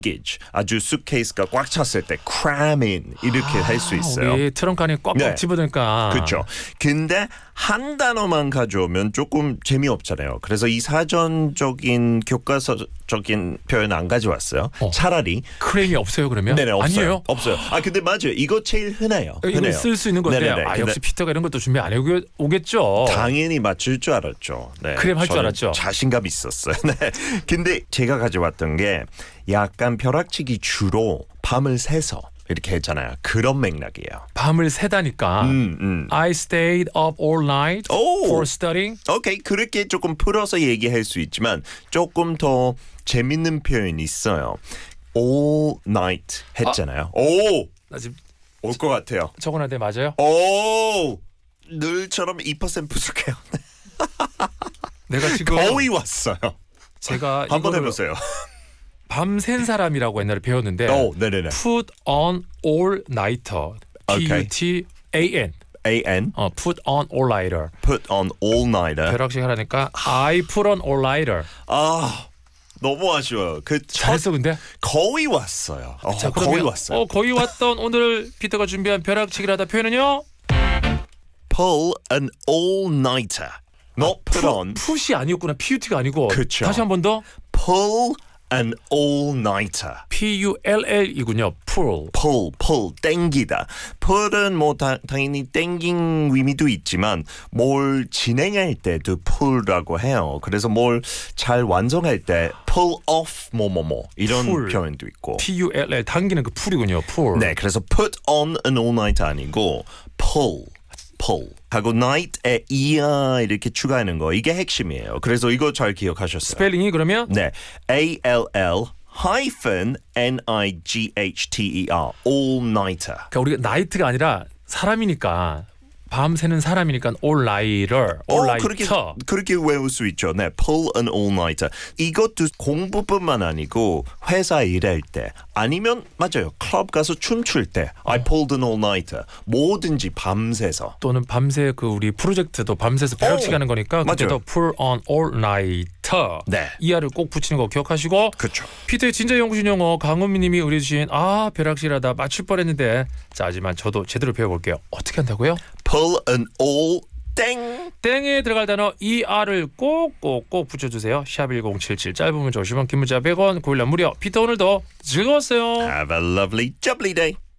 아주 수트케이스가 꽉 찼을 때 cram in 이렇게 할 수 있어요. 우리 트렁크 안에 꽉꽉 네. 집어넣으니까. 그렇죠. 근데 한 단어만 가져오면 조금 재미없잖아요. 그래서 이 사전적인 교과서적인 표현 안 가져왔어요. 차라리 크레임이 없어요 그러면? 네네 없어요. 아니에요? 없어요. 근데 맞아요. 이거 제일 흔해요. 이거 쓸 수 있는 건데 네네네. 역시 피터가 이런 것도 준비 안 해오겠죠. 오겠죠. 당연히 맞출 줄 알았죠. 네. 크레임 할 줄 저는 알았죠. 자신감 있었어요. 네. 근데 제가 가져왔던 게 약간 벼락치기 주로 밤을 새서 이렇게 했잖아요. 그런 맥락이에요. 밤을 새다니까. I stayed up all night for studying. 오케이. 그렇게 조금 풀어서 얘기할 수 있지만 조금 더 재밌는 표현이 있어요. all night 했잖아요. 나 지금 올 것 같아요. 적어놨는데 맞아요? 늘처럼 2% 부족해요. 내가 지금 거의 왔어요. 제가 한번 이거를 해보세요. 밤샌 사람이라고 옛날에 배웠는데 네네네. put on all nighter. Okay. P-U-T-A-N. A-N. put on all nighter. Put on all-nighter. 벼락식 하라니까 I put on all nighter. 너무 아쉬워요. 잘했어 근데. 거의 왔어요. 자, 거의 왔어요. 거의 왔던 오늘 피터가 준비한 벼락치기를 하다 표현은요. Pull an all-nighter. Not put on. 풋이 아니었구나. PUT가 아니고. 그쵸. 다시 한 번 더. Pull an all-nighter. P-U-L-L이군요. pull. pull, 땡기다. pull은 뭐 당연히 땡긴 의미도 있지만 뭘 진행할 때도 pull라고 해요. 그래서 뭘 잘 완성할 때 pull off 뭐뭐뭐 이런 pull. 표현도 있고. P-U-L-L 당기는 그 풀이군요. pull. 네, 그래서 put on an all-nighter 아니고 pull 하고 night에 er 이렇게 추가하는 거 이게 핵심이에요. 그래서 이거 잘 기억하셨어요. 스펠링이 그러면 네, A-L-L hyphen N-I-G-H-T-E-R all-nighter. 그러니까 우리가 나이트가 아니라 사람이니까 밤새는 사람이니까 all nighter, all nighter. 그렇게 외울 수 있죠. 네, pull an all-nighter. 이것도 공부뿐만 아니고 회사 일할 때 아니면 맞아요. 클럽 가서 춤출 때 I pulled an all-nighter. 뭐든지 밤새서. 또는 밤새 그 우리 프로젝트도 밤새서 벼락치기 하는 거니까 그때도 pull on all nighter. 네. 이하를 꼭 붙이는 거 기억하시고. 그렇죠. 피터의 진짜 연구신 영어 강은미님이 의뢰주신 벼락치기하다 맞출 뻔했는데 자 하지만 저도 제대로 배워볼게요. 어떻게 한다고요? Pull an all 땡에 들어갈 단어 ER을 꼭꼭꼭 붙여주세요. 샵1077 짧은 문자 50원 긴 문자 100원 고일라 무료. 피터 오늘도 즐거웠어요. Have a lovely jubbly day.